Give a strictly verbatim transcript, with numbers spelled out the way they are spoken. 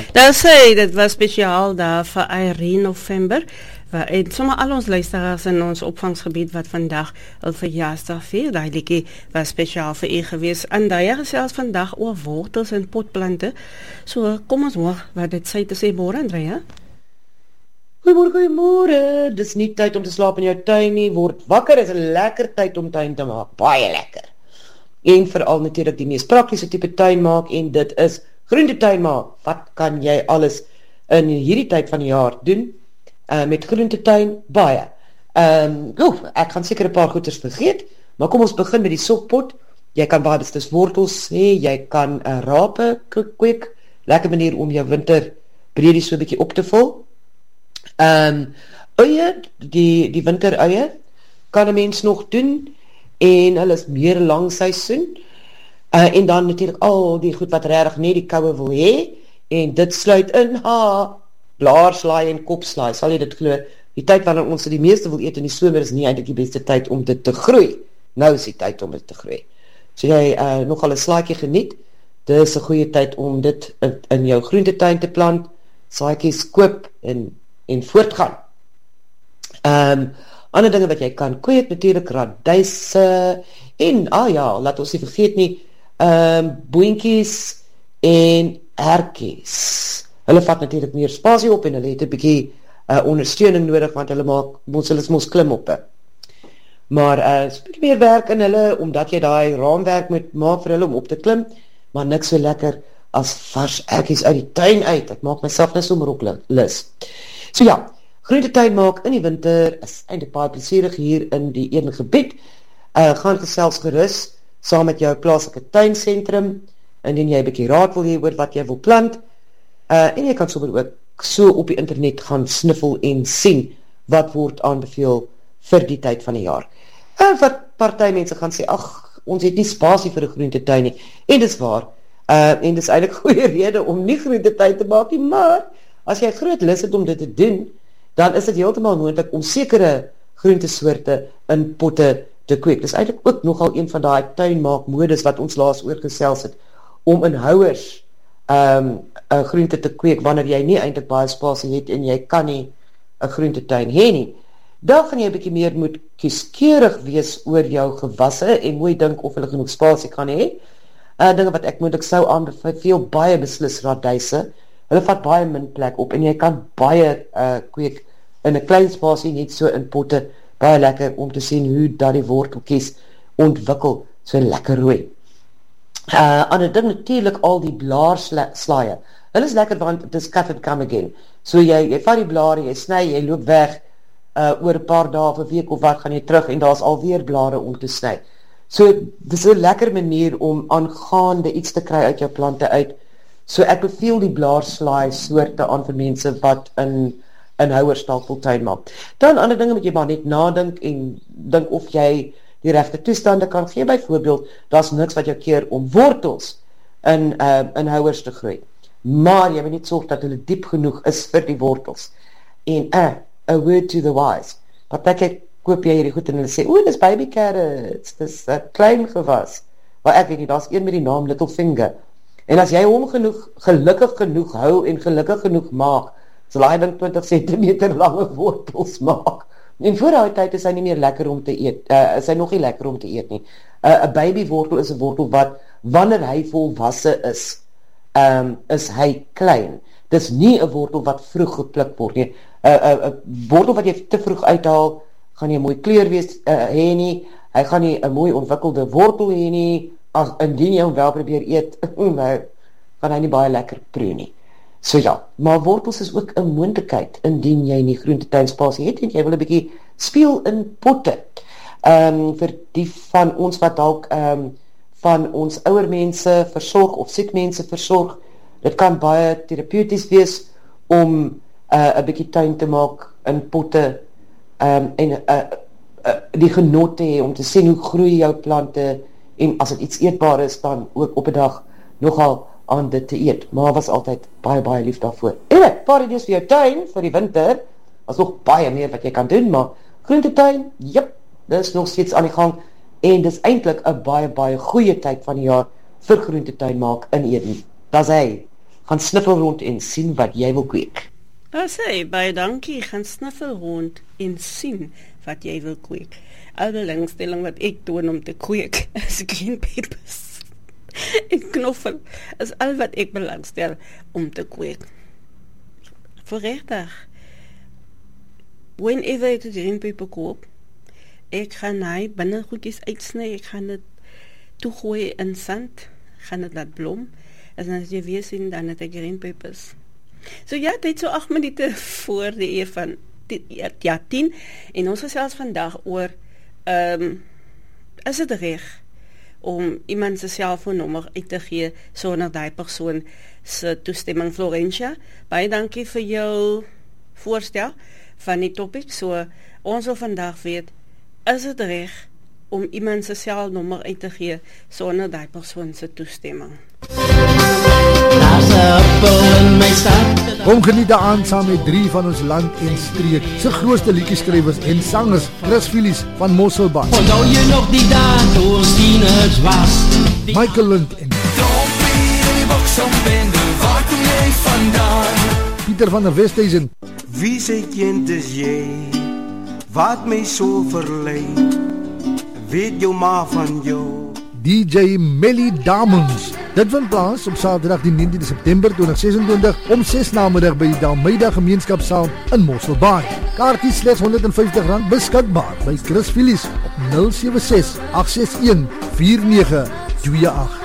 Dan sê, dit was speciaal daar vir Irene November, waar, en sommer al ons luisteraars in ons opvangsgebied wat vandag al verjaarsdag vier, daai liedjie was speciaal vir u gewees. En daar gesels vandag oor wortels en potplante. So kom ons hoor wat dit sê te sê môre, Andrea. Goeiemôre, goeiemôre. Dis nie tyd om te slaap in jou tuin nie. Word wakker, is 'n lekker tyd om tuin te maak. Baie lekker. En veral natuurlik die mees praktiese tipe tuin maak, en dit is groentetuin maak. Wat kan jy alles in hierdie tyd van die jaar doen? Uh, met groentetuin, baie. Um, oef, ek gaan seker 'n paar goeders vergeet, maar kom ons begin met die sokpot. Jy kan baie beslis wortels hê, jy kan uh, rape kweek, lekker manier om jou winter breedie so 'n bietjie op te vul. Um, uie, die, die winteruie, kan 'n mens nog doen, en hulle is meer lang seisoen, uh, en dan natuurlik al die goed wat regtig net die koue wil hê, en dit sluit in, ha, blaarslaai en kopslaai, sal jy dit glo, die tyd wanneer ons die meeste wil eet in die somer is nie eintlik die beste tyd om dit te groei, nou is die tyd om dit te groei. So jy uh, nogal 'n slaaitjie geniet, dit is 'n goeie tyd om dit in, in jou groentetuin te plant, saadjies koop en en voortgaan. Um, ander dinge wat jy kan kweek, natuurlijk radyse, en, ah ja, laat ons nie vergeet nie, um, boentjies en hertjies. Hulle vat natuurlijk meer spasie op, en hulle het 'n bietjie uh, ondersteuning nodig, want hulle maak, ons hulle mos klim op. He. Maar, uh, is 'n bietjie meer werk in hulle, omdat jy daai raamwerk moet maak vir hulle om op te klim, maar niks so lekker as vars hertjies uit die tuin uit. Ek maak myself nou sommer ook lus. So ja, groentetuin maak in die winter is eintlik baie plesierig hier in die ene gebied. Uh, gaan gesels gerus saam met jou plaaslike tuinsentrum, indien jy 'n bietjie raad wil hê oor wat jy wil plant. Uh, en jy kan sommer ook so op die internet gaan sniffel en sien wat word aanbeveel vir die tyd van die jaar. En wat party mense gaan sê, ag, ons het nie spasie vir 'n groentetuin nie. En dis waar. Uh, en dis eintlik goeie rede om nie groentetuin te maak nie, maar as jy groot lus het om dit te doen, dan is dit heeltemal moontlik om sekere groentesoorte in potte te kweek. Dis eintlik ook nogal een van daai tuinmaakmodes wat ons laas oorgesels het, om in houers um, 'n groente te kweek, wanneer jy nie eintlik baie spasie het, en jy kan nie 'n groentetuin hê nie. Dan gaan jy 'n bietjie meer moet kieskeurig wees oor jou gewasse, en mooi dink of hulle genoeg spasie kan hê. Uh, dinge wat ek moontlik sou aanbeveel, baie beslis radyse. Hulle vat baie min plek op, en jy kan baie uh, kweek in 'n klein spasie, net so in potte, baie lekker om te sien hoe dat die worteltjies ontwikkel, so lekker rooi. Uh, ander ding natuurlijk al die blaarslaaie. Hulle is lekker, want het is cut and come again. So jy, jy vat die blare, jy sny, jy loop weg, uh, oor 'n paar dae of 'n week of wat, gaan jy terug, en daar is alweer blare om te sny. So, dit is 'n lekker manier om aangaande iets te kry uit jou plante uit. So ek beveel die blaarslaai soorte aan vir mense wat in, in houers dalk wil tuin maak. Dan ander dinge moet jy maar net nadink, en dink of jy die regte toestande kan gee. Byvoorbeeld, daar's niks wat jou keer om wortels in, uh, in houers te groei. Maar jy moet net sorg dat hulle diep genoeg is vir die wortels. En uh, a word to the wise. Wat ek koop jy hierdie goed, en hulle sê, oeh, dis baby carrots, dis 'n uh, klein gewas. Maar ek weet nie, daar's een met die naam Little Finger. En as jy hom genoeg, gelukkig genoeg hou, en gelukkig genoeg maak, sal hy dan twintig centimeter lange wortels maak. En voor daai tyd is hy nie meer lekker om te eet, uh, is hy nog nie lekker om te eet nie. 'n uh, babywortel is 'n wortel wat, wanneer hy volwasse is, um, is hy klein. Dis nie 'n wortel wat vroeg gepluk word nie. 'n uh, uh, uh, wortel wat jy te vroeg uithaal, gaan nie 'n mooi kleur wees uh, hê nie, hy gaan nie 'n mooi ontwikkelde wortel hê nie, as, indien jy hom wel probeer eet, nou, gaan hy nie baie lekker proe nie. So ja, maar wortels is ook 'n moontlikheid, indien jy nie groentetuinspasie het, en jy wil 'n bietjie speel in potte. Um, vir die van ons wat dalk um, van ons ouer mense versorg, of siek mense versorg, dit kan baie terapeuties wees, om 'n uh, bietjie tuin te maak in potte, um, en uh, uh, die genot te hê, om te sien hoe groei jou plante, en as dit iets eetbaar is, dan ook op 'n dag nogal aan dit te eet, maar was altyd baie, baie lief daarvoor. En ek, paar idees vir jou tuin, vir die winter, was nog baie meer wat jy kan doen, maar groentetuin, jip, dit is nog steeds aan die gang, en dit is eintlik 'n baie, baie goeie tyd van die jaar, vir groentetuin maak in Eden. Dat is hy. gaan sniffel rond en sien wat jy wil kweek. Nou sê, baie dankie, gaan sniffel rond en sien wat jy wil kweek. Al belangstelling wat ek doen om te kweek is green peppers en knoffel is al wat ek belangstel om te kweek. Voorregtig, whenever ek die green pepper koop, ek gaan hy binne goedjies uitsny, ek gaan dit toegooi in sand, gaan dit laat blom, en as jy weer sien, dan het ek green peppers. So ja, dit so agt minute voor die eer van ja, tien, en ons gesels vandag oor, um, is het reg om iemand se selfoonnommer uit te gee sonder die persoon se toestemming. Florentia, baie dankie vir jou voorstel van die topic. So, ons wil vandag weet, is het reg om iemand se selfoonnommer uit te gee sonder die persoon se toestemming? Kom geniet aan saam met drie van ons land en streek se grootste liedjieskrywers en sangers, Chris Phillips van Mosselbaai. Onthou jy nog die dae toe ons tieners was? Michael Lund en Pieter van der Westhuizen. Wie se kind is jy? Wat my so verlei? Weet jou ma van jou? D J Melly Damons. Dit vind plaas op Saterdag die negentiende September tweeduisend sesentwintig om ses namiddag by die Dalmeida Gemeenskapsaal in Mosselbaai. Kaartjies slegs honderd en vyftig rand beskikbaar by Chris Phillips op nul sewe ses agt ses een vier nege twee agt.